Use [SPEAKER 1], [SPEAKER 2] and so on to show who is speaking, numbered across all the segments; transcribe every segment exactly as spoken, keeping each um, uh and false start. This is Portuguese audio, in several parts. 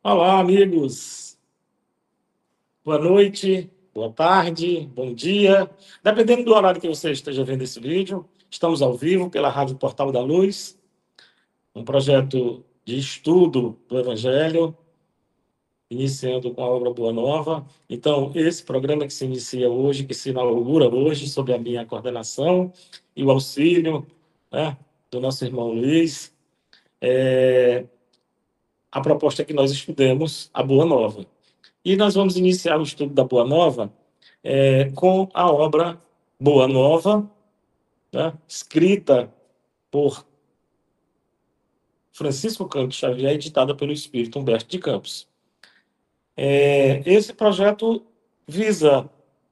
[SPEAKER 1] Olá, amigos. Boa noite, boa tarde, bom dia. Dependendo do horário que você esteja vendo esse vídeo, estamos ao vivo pela Rádio Portal da Luz, um projeto de estudo do Evangelho, iniciando com a obra Boa Nova. Então, esse programa que se inicia hoje, que se inaugura hoje, sob a minha coordenação e o auxílio, né, do nosso irmão Luiz, é, a proposta é que nós estudemos a Boa Nova. E nós vamos iniciar o estudo da Boa Nova é, com a obra Boa Nova, né, escrita por Francisco Campos Xavier, editada pelo Espírito Humberto de Campos. É, esse projeto visa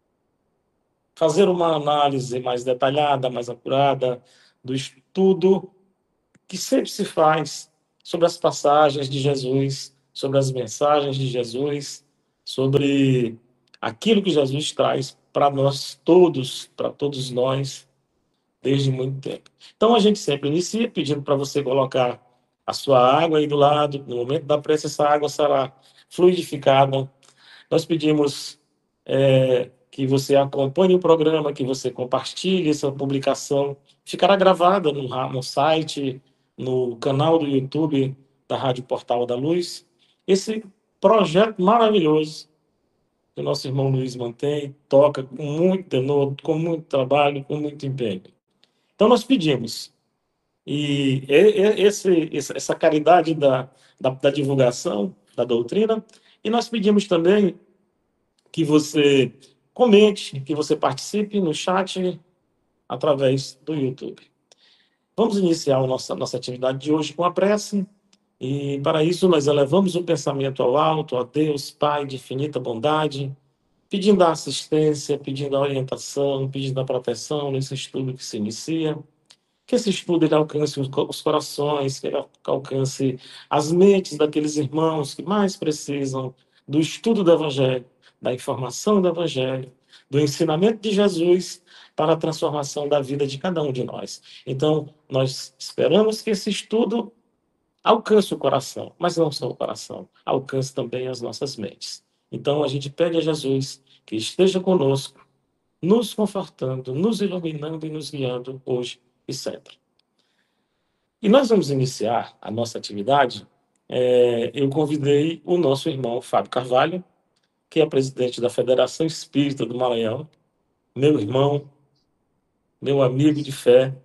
[SPEAKER 1] fazer uma análise mais detalhada, mais apurada do estudo que sempre se faz sobre as passagens de Jesus, sobre as mensagens de Jesus, sobre aquilo que Jesus traz para nós todos, para todos nós, desde muito tempo. Então a gente sempre inicia pedindo para você colocar a sua água aí do lado, no momento da prece essa água será fluidificada. Nós pedimos é, que você acompanhe o programa, que você compartilhe essa publicação. Ficará gravada no, no site, no canal do YouTube da Rádio Portal da Luz. Esse projeto maravilhoso que o nosso irmão Luiz mantém, toca com muito tenor, com muito trabalho, com muito empenho. Então nós pedimos, e esse, essa caridade da, da, da divulgação da doutrina, e nós pedimos também que você comente, que você participe no chat através do YouTube. Vamos iniciar a nossa, nossa atividade de hoje com a prece, e para isso nós elevamos o pensamento ao alto, a Deus, Pai de infinita bondade, pedindo a assistência, pedindo a orientação, pedindo a proteção nesse estudo que se inicia, que esse estudo ele alcance os corações, que ele alcance as mentes daqueles irmãos que mais precisam do estudo do Evangelho, da informação do Evangelho, do ensinamento de Jesus para a transformação da vida de cada um de nós. Então, nós esperamos que esse estudo alcance o coração, mas não só o coração, alcance também as nossas mentes. Então, a gente pede a Jesus que esteja conosco, nos confortando, nos iluminando e nos guiando hoje e sempre. E nós vamos iniciar a nossa atividade. É, eu convidei o nosso irmão Fábio Carvalho, que é presidente da Federação Espírita do Maranhão, meu irmão, meu amigo de fé,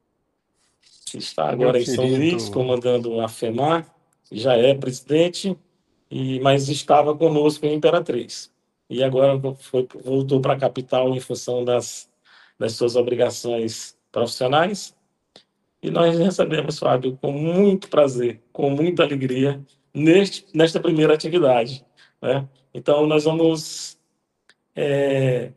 [SPEAKER 1] que está
[SPEAKER 2] Meu
[SPEAKER 1] agora em São Luís,
[SPEAKER 2] querido,
[SPEAKER 1] comandando a FEMAR, já é presidente, e, mas estava conosco em Imperatriz. E agora foi, voltou para a capital em função das, das suas obrigações profissionais. E nós recebemos, Fábio, com muito prazer, com muita alegria, neste, nesta primeira atividade, né? Então, nós vamos é,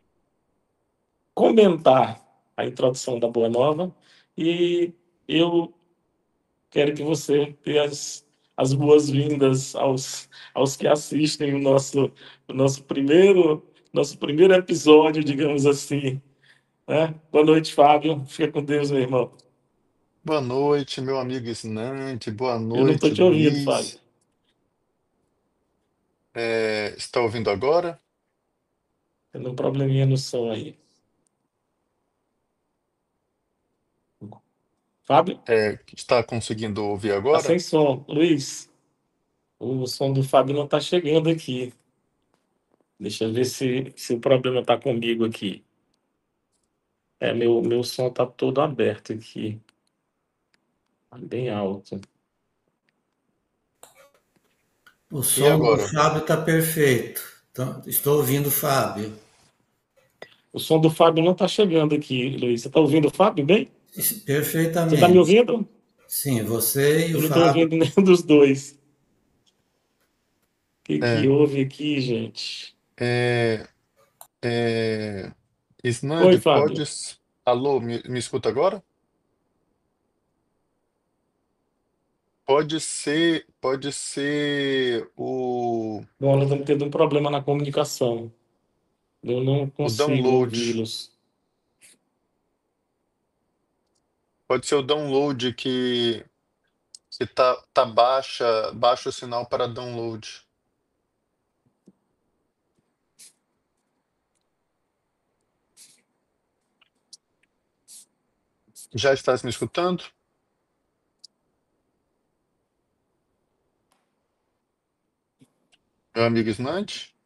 [SPEAKER 1] comentar a introdução da Boa Nova e eu quero que você dê as, as boas-vindas aos, aos que assistem o nosso, o nosso primeiro nosso primeiro episódio, digamos assim, né? Boa noite, Fábio. Fica com Deus, meu irmão.
[SPEAKER 2] boa noite, meu amigo Isnante, boa
[SPEAKER 1] Eu não estou
[SPEAKER 2] noite,
[SPEAKER 1] te ouvindo, Fábio.
[SPEAKER 2] Luiz. É, está ouvindo agora?
[SPEAKER 1] Tendo um probleminha no som aí. Fábio,
[SPEAKER 2] É, está conseguindo ouvir
[SPEAKER 1] tá sem
[SPEAKER 2] agora?
[SPEAKER 1] som. Luiz, o som do Fábio não tá chegando aqui. Deixa eu ver se, se o problema tá comigo aqui. É, meu, meu som tá todo aberto aqui. Tá bem alto.
[SPEAKER 3] O
[SPEAKER 2] E
[SPEAKER 3] som do
[SPEAKER 2] agora?
[SPEAKER 3] Fábio está perfeito. Então, estou ouvindo o Fábio.
[SPEAKER 1] O som do Fábio não tá chegando aqui, Luiz. Você tá ouvindo o Fábio bem? Você tá me
[SPEAKER 3] Perfeitamente.
[SPEAKER 1] ouvindo?
[SPEAKER 3] Sim, você e o
[SPEAKER 1] Eu não tô
[SPEAKER 3] Fábio.
[SPEAKER 1] ouvindo nenhum dos dois. O que que
[SPEAKER 2] É,
[SPEAKER 1] houve aqui, gente?
[SPEAKER 2] é, é,
[SPEAKER 1] Oi,
[SPEAKER 2] Isnande,
[SPEAKER 1] Fábio.
[SPEAKER 2] pode... s- Alô, me, me escuta agora? Pode ser, pode ser o,
[SPEAKER 1] Bom, nós estamos tendo um problema na comunicação. Eu não
[SPEAKER 2] o
[SPEAKER 1] consigo
[SPEAKER 2] download.
[SPEAKER 1] ouvi-los.
[SPEAKER 2] Pode ser o download que que tá, tá baixa, baixo o sinal para download. Já estás me escutando? Meu amigo Snante?